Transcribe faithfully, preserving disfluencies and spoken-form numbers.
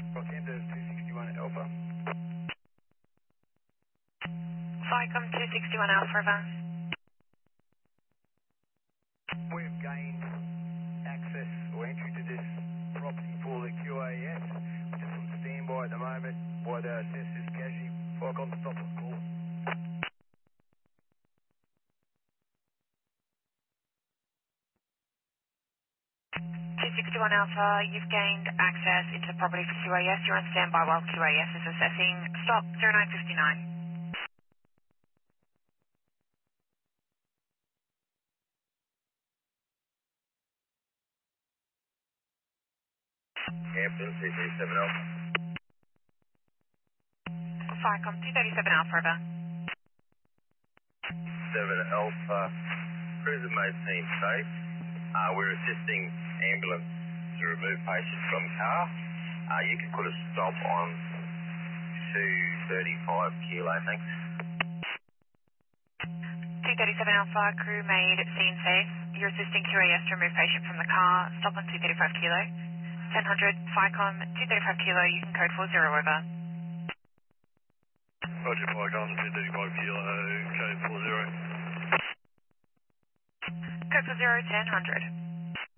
Rockhampton two sixty-one Alpha. Vicom two sixty-one Alpha River. We've gained access or entry to this property for the Q A S. We're just on standby at the moment while they assess this casualty. Vicom, stop the call. two sixty-one Alpha, you've gained access into the property for Q A S. You're on standby while Q A S is assessing. Stop zero nine fifty-nine. Hampton two thirty-seven Alpha. Vicom two thirty-seven Alpha River. seven Alpha. Cruiser made seem safe. Uh, we're assisting ambulance to remove patients from car. Uh, you can put a stop on two thirty-five kilo, thanks. two thirty-seven Alpha, crew made scene safe. You're assisting Q A S to remove patient from the car. Stop on two thirty-five kilo. ten hundred, Vicom two thirty-five kilo, you can code four zero over. Roger, Vicom two thirty-five kilo, code four zero. Code four zero, ten hundred.